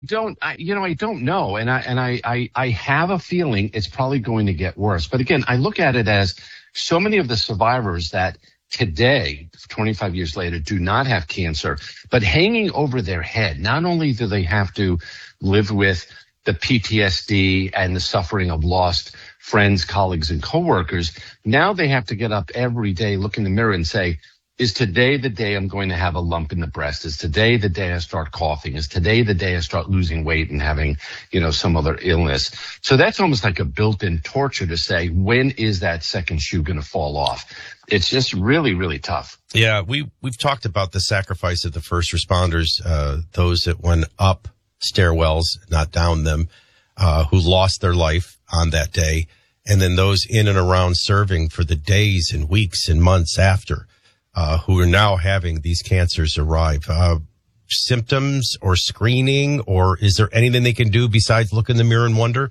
I don't know. I have a feeling it's probably going to get worse. But again, I look at it as so many of the survivors that today, 25 years later, do not have cancer, but hanging over their head, not only do they have to live with the PTSD and the suffering of lost friends, colleagues, and coworkers, now they have to get up every day, look in the mirror and say, is today the day I'm going to have a lump in the breast? Is today the day I start coughing? Is today the day I start losing weight and having, some other illness? So that's almost like a built-in torture to say, when is that second shoe going to fall off? It's just really, really tough. Yeah, we've talked about the sacrifice of the first responders, those that went up stairwells, not down them, who lost their life on that day, and then those in and around serving for the days and weeks and months after. Who are now having these cancers arrive. Symptoms or screening, or is there anything they can do besides look in the mirror and wonder?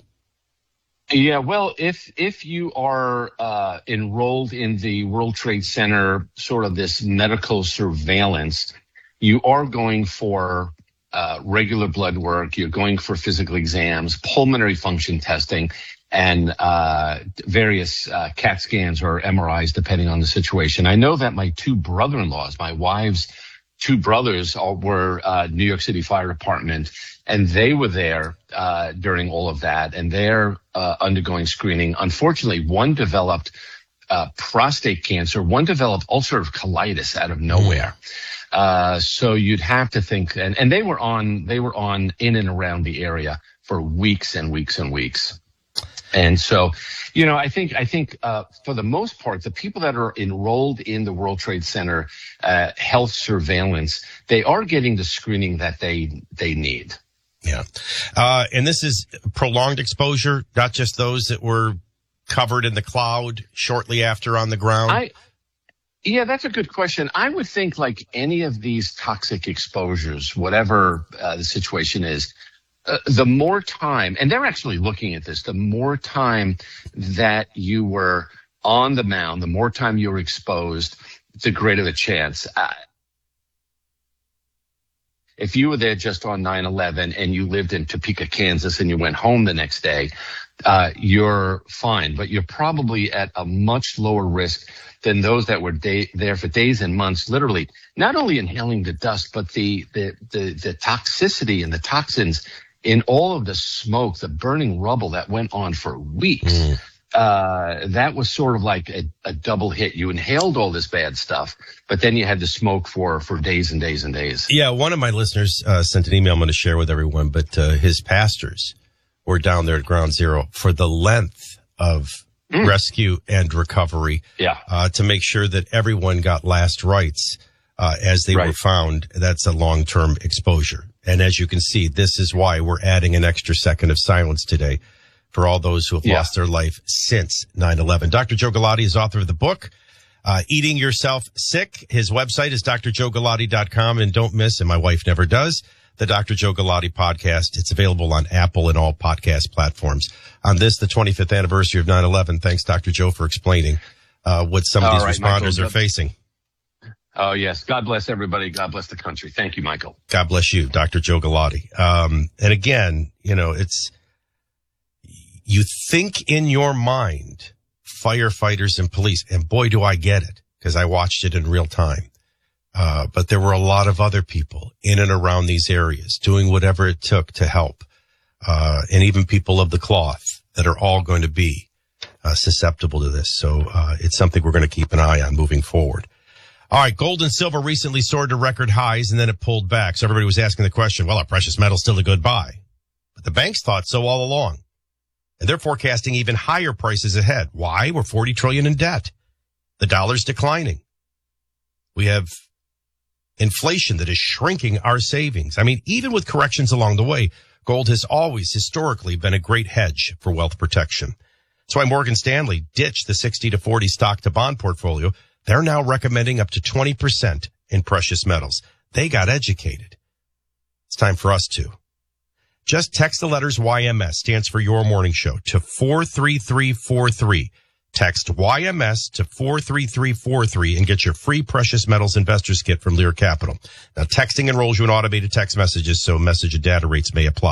Yeah, well, if you are enrolled in the World Trade Center, sort of this medical surveillance, you are going for regular blood work, you're going for physical exams, pulmonary function testing, and various CAT scans or MRIs, depending on the situation. I know that my two brother-in-laws, my wife's two brothers, were New York City Fire Department, and they were there during all of that, and they're undergoing screening. Unfortunately, one developed prostate cancer, one developed ulcerative colitis out of nowhere. So you'd have to think, and they were on in and around the area for weeks and weeks and weeks. And so, I think for the most part, the people that are enrolled in the World Trade Center health surveillance, they are getting the screening that they need. Yeah. And this is prolonged exposure, not just those that were covered in the cloud shortly after on the ground. Yeah, that's a good question. I would think like any of these toxic exposures, whatever the situation is, the more time, and they're actually looking at this, the more time that you were on the mound, the more time you were exposed, the greater the chance. If you were there just on 9/11 and you lived in Topeka, Kansas, and you went home the next day, you're fine, but you're probably at a much lower risk than those that were there for days and months, literally not only inhaling the dust, but the toxicity and the toxins in all of the smoke, the burning rubble that went on for weeks. That was sort of like a double hit. You inhaled all this bad stuff, but then you had the smoke for days and days and days. Yeah, one of my listeners sent an email I'm going to share with everyone, but his pastors were down there at Ground Zero for the length of rescue and recovery to make sure that everyone got last rites as they were found. That's a long-term exposure. And as you can see, this is why we're adding an extra second of silence today for all those who have lost their life since 9/11. Dr. Joe Galati is author of the book, Eating Yourself Sick. His website is drjoegalati.com. And don't miss, and my wife never does, the Dr. Joe Galati podcast. It's available on Apple and all podcast platforms. On this, the 25th anniversary of 9/11, thanks, Dr. Joe, for explaining what some of these responders are facing. Oh, yes. God bless everybody. God bless the country. Thank you, Michael. God bless you, Dr. Joe Galati. And again, you think in your mind, firefighters and police, and boy, do I get it, because I watched it in real time. But there were a lot of other people in and around these areas doing whatever it took to help. And even people of the cloth that are all going to be susceptible to this. So it's something we're going to keep an eye on moving forward. All right, gold and silver recently soared to record highs, and then it pulled back. So everybody was asking the question, well, are precious metals still a good buy? But the banks thought so all along. And they're forecasting even higher prices ahead. Why? We're $40 trillion in debt. The dollar's declining. We have inflation that is shrinking our savings. I mean, even with corrections along the way, gold has always historically been a great hedge for wealth protection. That's why Morgan Stanley ditched the 60-40 stock to bond portfolio. They're now recommending up to 20% in precious metals. They got educated. It's time for us to. Just text the letters YMS, stands for Your Morning Show, to 43343. Text YMS to 43343 and get your free precious metals investors kit from Lear Capital. Now, texting enrolls you in automated text messages, so message and data rates may apply.